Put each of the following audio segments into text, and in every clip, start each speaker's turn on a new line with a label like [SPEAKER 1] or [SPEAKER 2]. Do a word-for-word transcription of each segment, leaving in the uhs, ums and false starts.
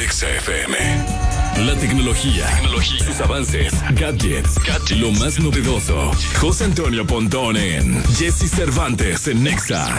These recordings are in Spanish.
[SPEAKER 1] Exa F M. La tecnología, tecnología, sus avances, gadgets, gadgets, lo más novedoso. José Antonio Pontón en Jesse Cervantes en Exa.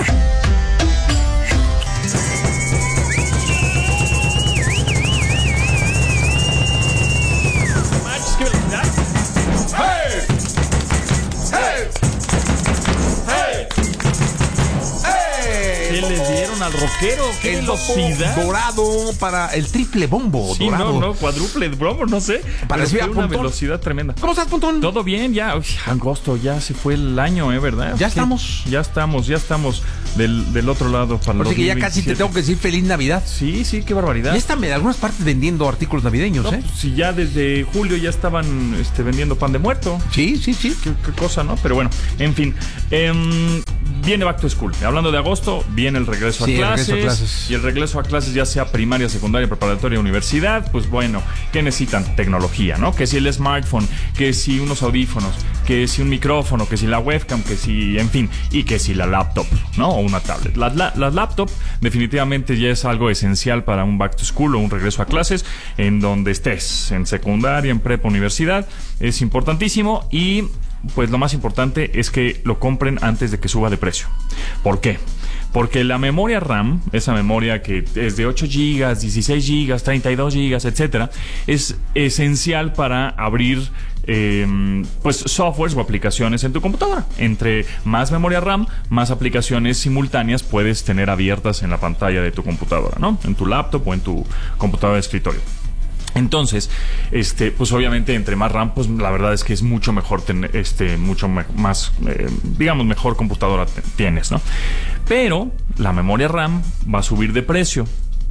[SPEAKER 2] ¿Qué le dieron al rockero? ¿Qué
[SPEAKER 3] el
[SPEAKER 2] velocidad?
[SPEAKER 3] Dorado para el triple bombo.
[SPEAKER 2] Sí,
[SPEAKER 3] dorado.
[SPEAKER 2] no, no, cuádruple bombo, no sé.
[SPEAKER 3] Parecía
[SPEAKER 2] Pero fue una
[SPEAKER 3] Pontón.
[SPEAKER 2] velocidad tremenda.
[SPEAKER 3] ¿Cómo estás, Pontón?
[SPEAKER 2] Todo bien, ya. Uy, agosto, ya se fue el año, ¿eh? ¿Verdad?
[SPEAKER 3] Ya
[SPEAKER 2] Sí,
[SPEAKER 3] estamos.
[SPEAKER 2] Ya estamos, ya estamos del, del otro lado para
[SPEAKER 3] Así
[SPEAKER 2] los
[SPEAKER 3] que ya casi te tengo que decir feliz Navidad.
[SPEAKER 2] Sí, sí, qué barbaridad.
[SPEAKER 3] Ya están en algunas partes vendiendo artículos navideños,
[SPEAKER 2] No,
[SPEAKER 3] ¿eh?
[SPEAKER 2] pues, si ya desde julio ya estaban este, vendiendo pan de muerto.
[SPEAKER 3] Sí, sí, sí.
[SPEAKER 2] Qué, qué cosa, ¿no? Pero bueno, en fin. Eh, viene Back to School. Hablando de agosto, viene el regreso,
[SPEAKER 3] Sí,
[SPEAKER 2] a,
[SPEAKER 3] el
[SPEAKER 2] clases,
[SPEAKER 3] regreso a clases.
[SPEAKER 2] Y el regreso a clases, ya sea primaria, secundaria, preparatoria, universidad, pues bueno, ¿qué necesitan? Tecnología, ¿no? Que si el smartphone, que si unos audífonos, que si un micrófono, que si la webcam, que si, en fin, y que si la laptop, ¿no? O una tablet. Las la, la laptop definitivamente ya es algo esencial para un Back to School o un regreso a clases en donde estés, en secundaria, en prepa, universidad. Es importantísimo y pues lo más importante es que lo compren antes de que suba de precio. ¿Por qué? Porque la memoria RAM, esa memoria que es de ocho gigas, dieciséis gigas, treinta y dos gigas, etcétera, es esencial para abrir eh, pues softwares o aplicaciones en tu computadora. Entre más memoria RAM, más aplicaciones simultáneas puedes tener abiertas en la pantalla de tu computadora, ¿no? En tu laptop o en tu computadora de escritorio. Entonces, este, pues obviamente entre más RAM, pues la verdad es que es mucho mejor tener, este, mucho me- más, eh, digamos, mejor computadora te- tienes, ¿no? Pero la memoria RAM va a subir de precio.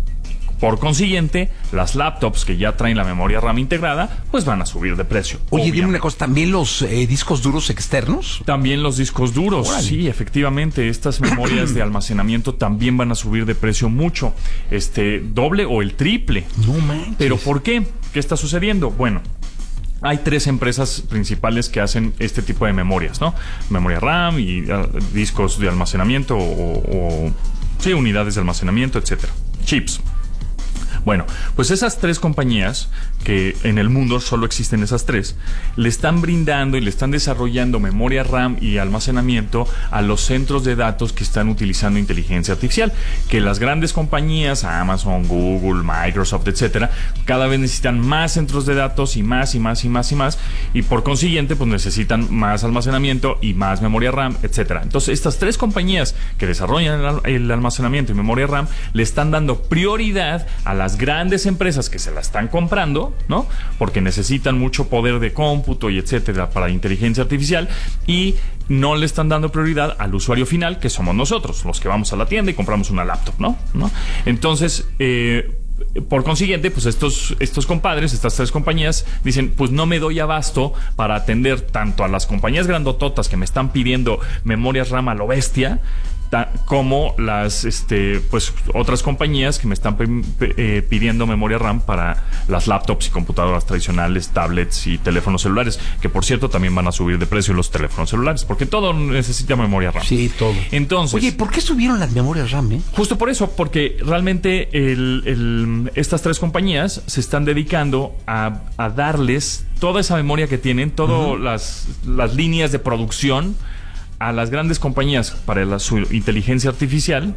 [SPEAKER 2] Por consiguiente, las laptops que ya traen la memoria RAM integrada, pues van a subir de precio.
[SPEAKER 3] Oye, dime
[SPEAKER 2] obviamente.
[SPEAKER 3] una cosa, ¿también los eh, discos duros externos?
[SPEAKER 2] También los discos duros,
[SPEAKER 3] Órale.
[SPEAKER 2] sí, efectivamente, estas memorias de almacenamiento también van a subir de precio mucho, este, doble o el triple.
[SPEAKER 3] No manches.
[SPEAKER 2] ¿Pero por qué? ¿Qué está sucediendo? Bueno, hay tres empresas principales que hacen este tipo de memorias, ¿no? Memoria RAM y uh, discos de almacenamiento o, o sí, unidades de almacenamiento, etcétera. Chips. Bueno, pues esas tres compañías, que en el mundo solo existen esas tres, le están brindando y le están desarrollando memoria RAM y almacenamiento a los centros de datos que están utilizando inteligencia artificial. Que las grandes compañías, Amazon, Google, Microsoft, etcétera, cada vez necesitan más centros de datos y más y más y más y más. Y por consiguiente, pues necesitan más almacenamiento y más memoria RAM, etcétera. Entonces, estas tres compañías que desarrollan el, al- el almacenamiento y memoria RAM le están dando prioridad a las grandes empresas que se la están comprando, ¿no? Porque necesitan mucho poder de cómputo y etcétera para inteligencia artificial, y no le están dando prioridad al usuario final, que somos nosotros, los que vamos a la tienda y compramos una laptop, ¿no? ¿No? Entonces, eh, por consiguiente, pues estos, estos compadres, estas tres compañías, dicen, pues no me doy abasto para atender tanto a las compañías grandototas que me están pidiendo memorias RAM a lo bestia, ta- como las este pues otras compañías que me están pe- pe- eh, pidiendo memoria RAM para las laptops y computadoras tradicionales, tablets y teléfonos celulares, que por cierto también van a subir de precio los teléfonos celulares, porque todo necesita memoria RAM.
[SPEAKER 3] Sí, todo.
[SPEAKER 2] Entonces,
[SPEAKER 3] Oye, ¿por qué subieron las memorias RAM, eh?
[SPEAKER 2] justo por eso, porque realmente el, el- estas tres compañías se están dedicando a, a darles toda esa memoria que tienen, todas las, las líneas de producción a las grandes compañías para la, su inteligencia artificial,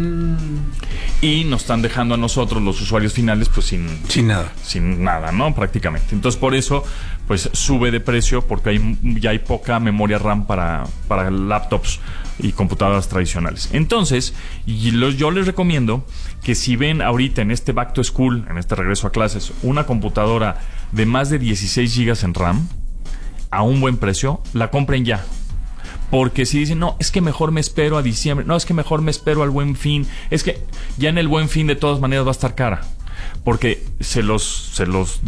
[SPEAKER 2] y nos están dejando a nosotros, los usuarios finales, pues sin,
[SPEAKER 3] Sin nada.
[SPEAKER 2] sin nada, ¿no? Prácticamente. Entonces, por eso, pues sube de precio, porque hay, ya hay poca memoria RAM para, para laptops y computadoras tradicionales. Entonces, y los, yo les recomiendo que si ven ahorita en este Back to School, en este regreso a clases, una computadora de más de dieciséis gigas en RAM, a un buen precio, la compren ya. Porque si dicen, no, es que mejor me espero a diciembre, no, es que mejor me espero al Buen Fin, es que ya en el Buen Fin de todas maneras va a estar cara, porque se los, se los